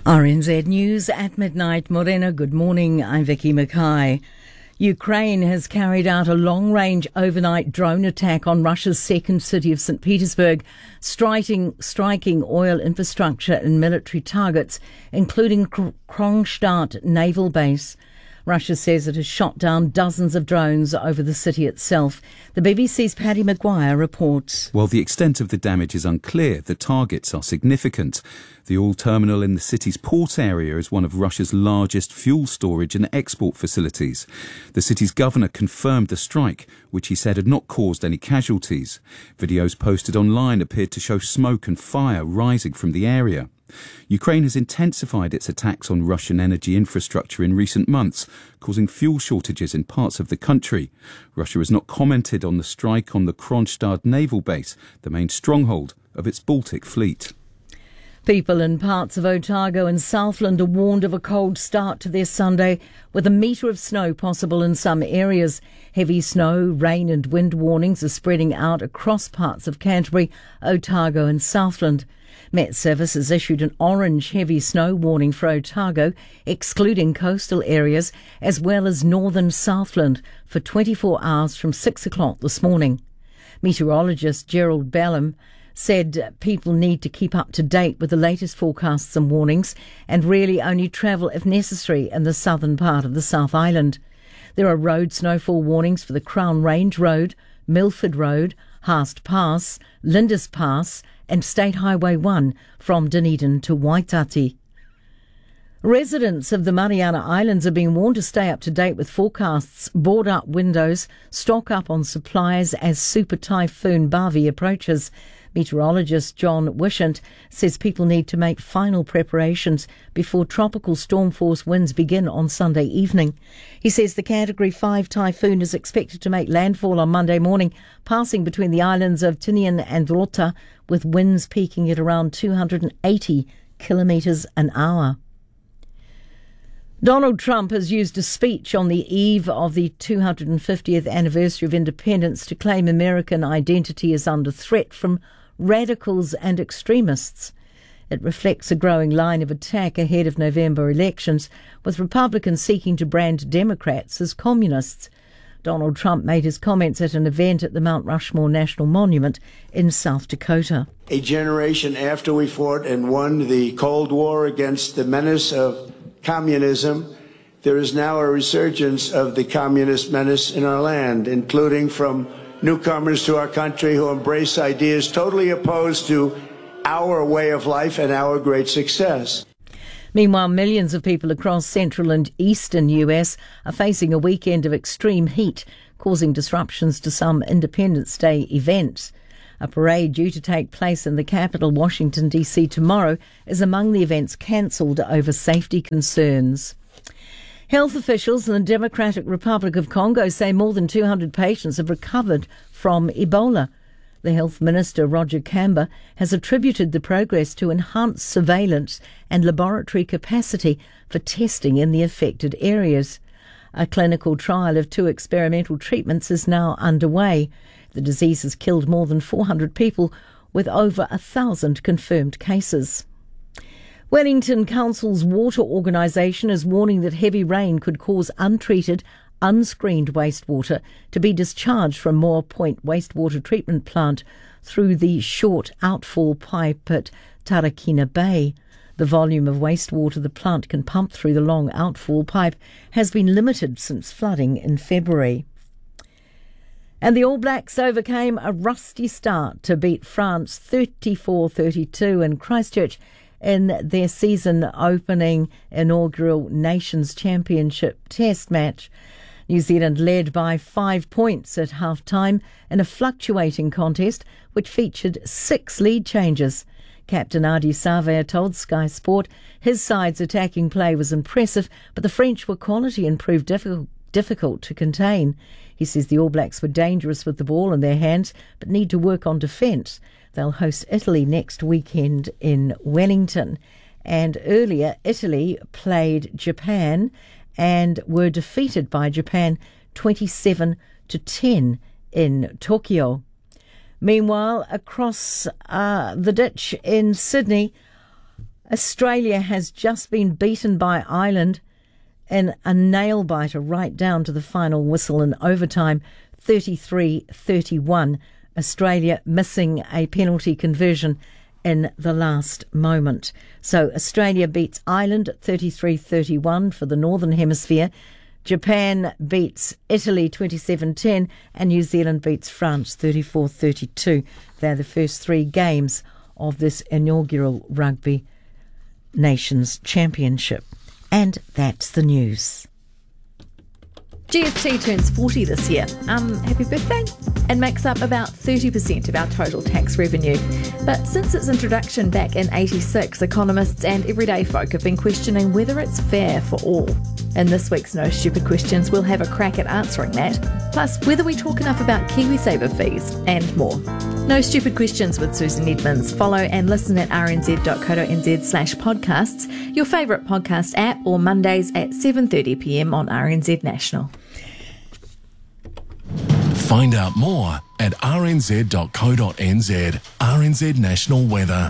RNZ News at midnight. Morena, good morning. I'm Vicky Mackay. Ukraine has carried out a long-range overnight drone attack on Russia's second city of St. Petersburg, striking oil infrastructure and military targets, including Kronstadt naval base. Russia says it has shot down dozens of drones over the city itself. The BBC's Paddy Maguire reports. While the extent of the damage is unclear, the targets are significant. The oil terminal in the city's port area is one of Russia's largest fuel storage and export facilities. The city's governor confirmed the strike, which he said had not caused any casualties. Videos posted online appeared to show smoke and fire rising from the area. Ukraine has intensified its attacks on Russian energy infrastructure in recent months, causing fuel shortages in parts of the country. Russia has not commented on the strike on the Kronstadt naval base, the main stronghold of its Baltic fleet. People in parts of Otago and Southland are warned of a cold start to their Sunday, with a metre of snow possible in some areas. Heavy snow, rain and wind warnings are spreading out across parts of Canterbury, Otago and Southland. Met Service has issued an orange heavy snow warning for Otago, excluding coastal areas, as well as northern Southland, for 24 hours from 6 o'clock this morning. Meteorologist Gerald Bellum said people need to keep up to date with the latest forecasts and warnings and really only travel if necessary in the southern part of the South Island. There are road snowfall warnings for the Crown Range Road, Milford Road, Haast Pass, Lindis Pass and State Highway 1 from Dunedin to Waitati. Residents of the Mariana Islands are being warned to stay up to date with forecasts, board up windows, stock up on supplies as Super Typhoon Bavi approaches. Meteorologist John Wishant says people need to make final preparations before tropical storm force winds begin on Sunday evening. He says the Category 5 typhoon is expected to make landfall on Monday morning, passing between the islands of Tinian and Rota, with winds peaking at around 280 kilometres an hour. Donald Trump has used a speech on the eve of the 250th anniversary of independence to claim American identity is under threat from radicals and extremists. It reflects a growing line of attack ahead of November elections, with Republicans seeking to brand Democrats as communists. Donald Trump made his comments at an event at the Mount Rushmore National Monument in South Dakota. A generation after we fought and won the Cold War against the menace of communism, there is now a resurgence of the communist menace in our land, including from newcomers to our country who embrace ideas totally opposed to our way of life and our great success. Meanwhile, millions of people across central and eastern US are facing a weekend of extreme heat, causing disruptions to some Independence Day events. A parade due to take place in the capital, Washington, D.C. tomorrow is among the events cancelled over safety concerns. Health officials in the Democratic Republic of Congo say more than 200 patients have recovered from Ebola. The Health Minister, Roger Kamba, has attributed the progress to enhanced surveillance and laboratory capacity for testing in the affected areas. A clinical trial of 2 experimental treatments is now underway. The disease has killed more than 400 people, with over 1,000 confirmed cases. Wellington Council's water organisation is warning that heavy rain could cause untreated, unscreened wastewater to be discharged from Moore Point Wastewater Treatment Plant through the short outfall pipe at Tarakina Bay. The volume of wastewater the plant can pump through the long outfall pipe has been limited since flooding in February. And the All Blacks overcame a rusty start to beat France 34-32 in Christchurch in their season-opening inaugural Nations Championship Test match. New Zealand led by 5 points at half-time in a fluctuating contest which featured 6 lead changes. Captain Adi Savea told Sky Sport his side's attacking play was impressive, but the French were quality and proved difficult to contain. He says the All Blacks were dangerous with the ball in their hands but need to work on defence. They'll host Italy next weekend in Wellington. And earlier, Italy played Japan and were defeated by Japan 27-10 in Tokyo. Meanwhile, across the ditch in Sydney, Australia has just been beaten by Ireland in a nail-biter right down to the final whistle in overtime, 33-31. Australia missing a penalty conversion in the last moment. So Australia beats Ireland 33-31 for the Northern Hemisphere. Japan beats Italy 27-10 and New Zealand beats France 34-32. They're the first three games of this inaugural Rugby Nations Championship. And that's the news. GST turns 40 this year. Happy birthday. It makes up about 30% of our total tax revenue. But since its introduction back in 86, economists and everyday folk have been questioning whether it's fair for all. In this week's No Stupid Questions, we'll have a crack at answering that, plus whether we talk enough about KiwiSaver fees and more. No Stupid Questions with Susan Edmonds. Follow and listen at rnz.co.nz/podcasts, your favourite podcast app, or Mondays at 7:30pm on RNZ National. Find out more at rnz.co.nz. RNZ National Weather.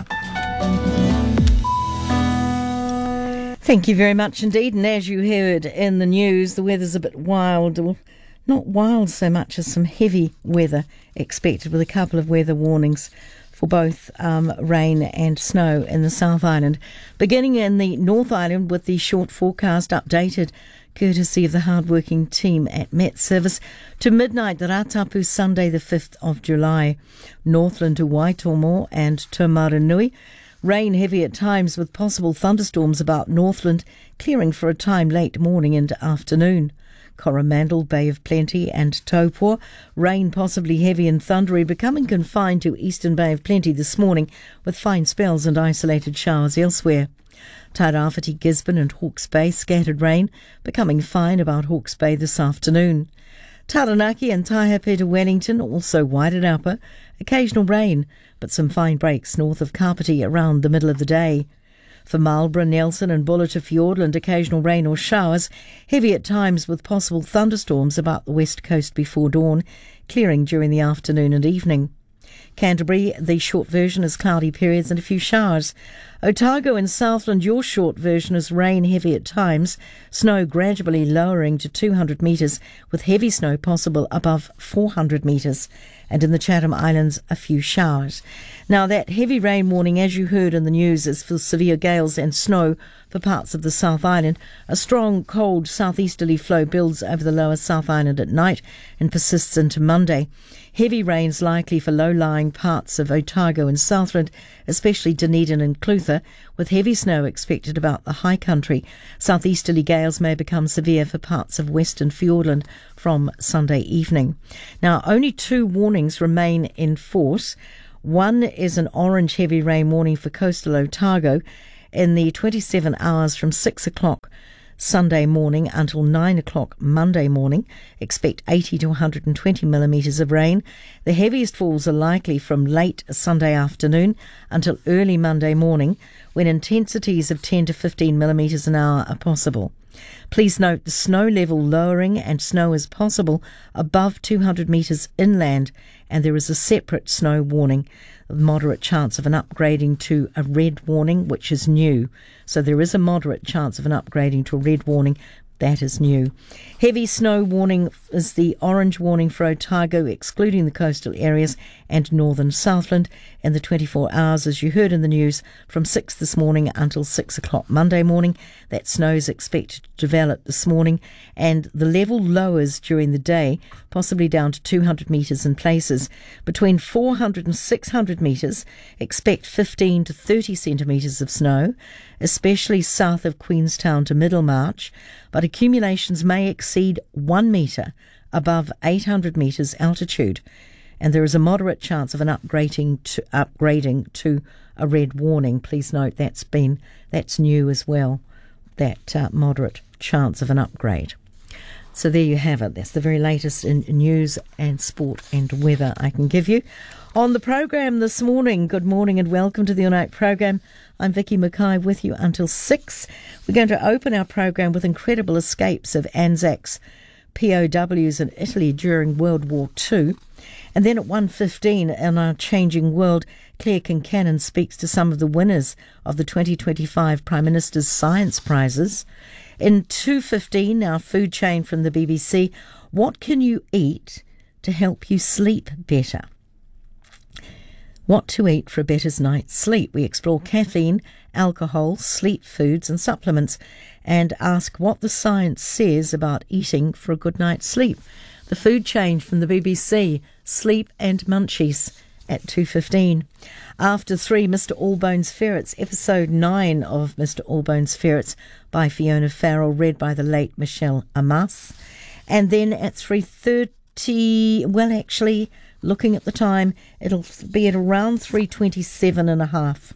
Thank you very much indeed. And as you heard in the news, the weather's a bit wild. Well, not wild so much as some heavy weather expected, with a couple of weather warnings for both rain and snow in the South Island. Beginning in the North Island with the short forecast updated courtesy of the hard-working team at Met Service. To midnight, the Ratapu, Sunday the 5th of July. Northland to Waitomo and Taumarunui. Rain heavy at times with possible thunderstorms about Northland, clearing for a time late morning into afternoon. Coromandel, Bay of Plenty and Taupua. Rain possibly heavy and thundery, becoming confined to Eastern Bay of Plenty this morning, with fine spells and isolated showers elsewhere. Tairāwhiti, Gisborne and Hawke's Bay, scattered rain, becoming fine about Hawke's Bay this afternoon. Taranaki and Taihepē to Wellington, also Wairarapa, occasional rain, but some fine breaks north of Kapiti around the middle of the day. For Marlborough, Nelson and Buller to Fiordland, occasional rain or showers, heavy at times with possible thunderstorms about the west coast before dawn, clearing during the afternoon and evening. Canterbury, the short version is cloudy periods and a few showers. Otago and Southland, your short version is rain heavy at times, snow gradually lowering to 200 metres, with heavy snow possible above 400 metres. And in the Chatham Islands, a few showers. Now, that heavy rain warning, as you heard in the news, is for severe gales and snow for parts of the South Island. A strong, cold southeasterly flow builds over the lower South Island at night and persists into Monday. Heavy rains likely for low-lying parts of Otago and Southland, especially Dunedin and Clutha, with heavy snow expected about the high country. Southeasterly gales may become severe for parts of Western Fiordland from Sunday evening. Now, only two warnings remain in force. One is an orange heavy rain warning for coastal Otago in the 27 hours from 6 o'clock Sunday morning until 9 o'clock Monday morning. Expect 80 to 120 millimetres of rain. The heaviest falls are likely from late Sunday afternoon until early Monday morning, when intensities of 10 to 15 millimetres an hour are possible. Please note the snow level lowering, and snow is possible above 200 metres inland, and there is a separate snow warning. A moderate chance of an upgrading to a red warning, which is new. So there is a moderate chance of an upgrading to a red warning. That is new. Heavy snow warning is the orange warning for Otago, excluding the coastal areas and northern Southland, in the 24 hours, as you heard in the news, from 6 this morning until 6 o'clock Monday morning. That snow is expected to develop this morning, and the level lowers during the day, possibly down to 200 metres in places. Between 400 and 600 metres, expect 15 to 30 centimetres of snow, especially south of Queenstown to Middlemarch, but accumulations may exceed 1 metre above 800 metres altitude, and there is a moderate chance of an upgrading to a red warning. Please note that's new as well, that moderate chance of an upgrade. So there you have it. That's the very latest in news and sport and weather I can give you. On the program this morning, good morning and welcome to the All Night program. I'm Vicky Mackay with you until 6. We're going to open our program with incredible escapes of Anzacs POWs in Italy during World War II. And then at 1:15 in Our Changing World, Claire Kincannon speaks to some of the winners of the 2025 Prime Minister's Science Prizes. In 2:15, our food chain from the BBC, what can you eat to help you sleep better? What to eat for a better night's sleep. We explore caffeine, alcohol, sleep foods and supplements and ask what the science says about eating for a good night's sleep. The food chain from the BBC, Sleep and Munchies at 2:15. After 3, Mr. Allbones Ferrets, episode 9 of Mr. Allbones Ferrets by Fiona Farrell, read by the late Michelle Amas. And then at 3:30, well, actually, looking at the time, it'll be at around 3:27 and a half.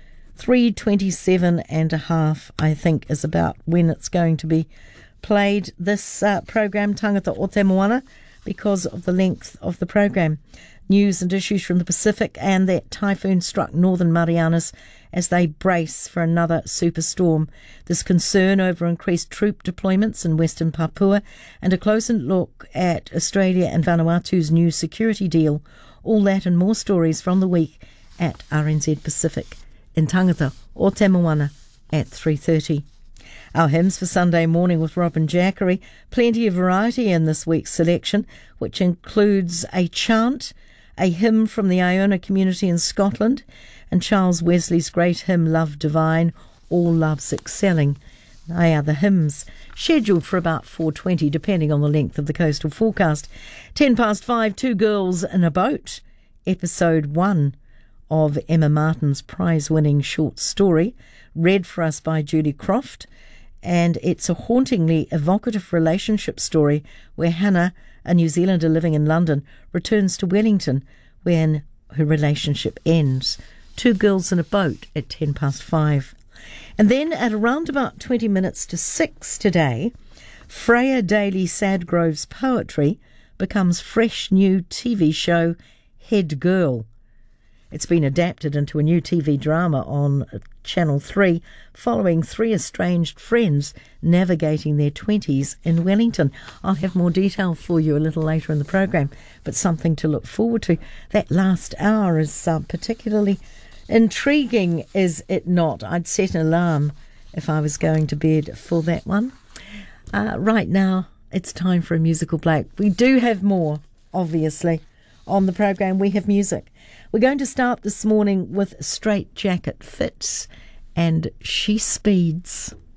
3:27 and a half, I think, is about when it's going to be played, this program, Tangata o Te Moana, because of the length of the program. News and issues from the Pacific, and that typhoon struck northern Marianas as they brace for another superstorm. There's concern over increased troop deployments in Western Papua, and a closer look at Australia and Vanuatu's new security deal. All that and more stories from the week at RNZ Pacific in Tangata o Te Moana at 3:30. Our hymns for Sunday morning with Robin Jackery. Plenty of variety in this week's selection, which includes a chant, a hymn from the Iona community in Scotland, and Charles Wesley's great hymn, Love Divine, All Love's Excelling. They are the hymns, scheduled for about 4:20, depending on the length of the coastal forecast. 5:10, 2 Girls in a Boat, episode 1 of Emma Martin's prize-winning short story, read for us by Judy Croft. And it's a hauntingly evocative relationship story where Hannah, a New Zealander living in London, returns to Wellington when her relationship ends. 2 Girls in a Boat at 5:10. And then at around about 20 minutes to 6 today, Freya Daly Sadgrove's poetry becomes fresh new TV show Head Girl. It's been adapted into a new TV drama on Channel 3 following 3 estranged friends navigating their 20s in Wellington. I'll have more detail for you a little later in the program, but something to look forward to. That last hour is particularly intriguing, is it not? I'd set an alarm if I was going to bed for that one. Right now, it's time for a musical break. We do have more, obviously, on the program. We have music. We're going to start this morning with Straight Jacket Fits and She Speeds.